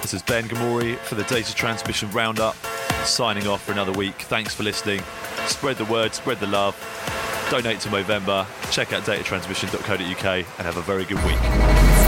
This is Ben Gamori for the Data Transmission Roundup, signing off for another week. Thanks for listening. Spread the word, spread the love. Donate to Movember. Check out datatransmission.co.uk and have a very good week.